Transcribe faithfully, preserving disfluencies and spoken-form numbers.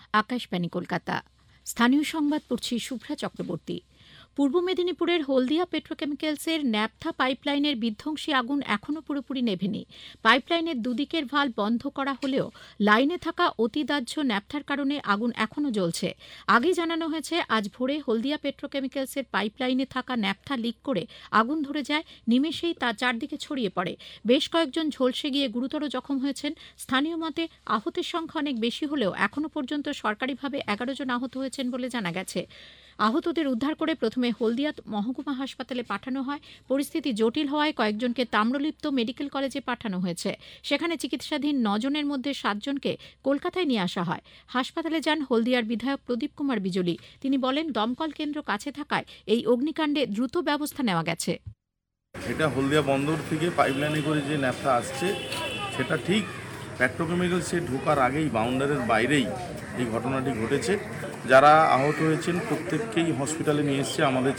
আকাশবাণী কলকাতা। স্থানীয় সংবাদ পড়ছি শুভ্রা চক্রবর্তী। পূর্ব মেদিনীপুরের হলদিয়া পেট্রোকেমিক্যালসের ন্যাপথা পাইপলাইনের বিধ্বংসী আগুন এখনও পুরোপুরি নেভেনি। পাইপলাইনের দুদিকের ভাল্ব বন্ধ করা হলেও লাইনে থাকা অতিদাহ্য ন্যাপথার কারণে আগুন এখনও জ্বলছে। আগে জানানো হয়েছে, আজ ভোরে হলদিয়া পেট্রোকেমিক্যালসের পাইপলাইনে থাকা ন্যাপথা লিক করে আগুন ধরে যায়। নিমেষেই তা চারদিকে ছড়িয়ে পড়ে। বেশ কয়েকজন ঝলসে গিয়ে গুরুতর জখম হয়েছেন। স্থানীয় মতে আহতের সংখ্যা অনেক বেশি হলেও এখনও পর্যন্ত সরকারিভাবে এগারো জন আহত হয়েছেন বলে জানা গেছে। আহতদের উদ্ধার করে প্রথমে হলদিয়া মহকুমা হাসপাতালে পাঠানো হয়। পরিস্থিতি জটিল হওয়ায় কয়েকজনকে তাম্রলিপ্ত মেডিকেল কলেজে পাঠানো হয়েছে। সেখানে চিকিৎসাধীন নজনের মধ্যে সাতজনকে কলকাতায় নিয়ে আসা হয়। হাসপাতালে যান হলদিয়ার বিধায়ক প্রদীপ কুমার বিজলি। তিনি বলেন, দমকল কেন্দ্র কাছে থাকায় এই অগ্নিকাণ্ডে দ্রুত ব্যবস্থা নেওয়া গেছে। এটা হলদিয়া বন্দর থেকে পাইপলাইনে করে যে ন্যাপথা আসছে, সেটা ঠিক পেট্রোকেমিক্যালসে ঢোকার আগেই বাউন্ডারির বাইরেই এই ঘটনাটি ঘটেছে। যারা আহত হয়েছেন প্রত্যেককেই হসপিটালে নিয়ে এসছে। আমাদের